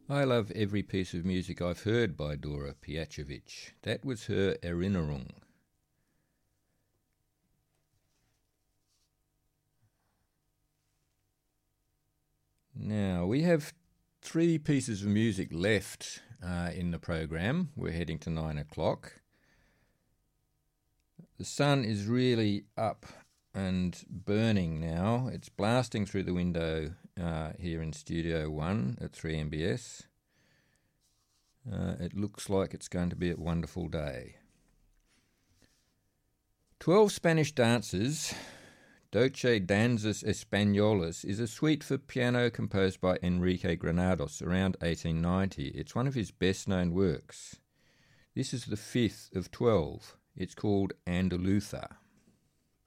I love every piece of music I've heard by Dora Pejacevic. That was her Erinnerung. Now, we have three pieces of music left in the program. We're heading to 9 o'clock. The sun is really up and burning now. It's blasting through the window here in Studio 1 at 3MBS. It looks like it's going to be a wonderful day. 12 Spanish Dances, Doce Danzas Españolas, is a suite for piano composed by Enrique Granados around 1890. It's one of his best-known works. This is the fifth of 12. It's called Andaluza.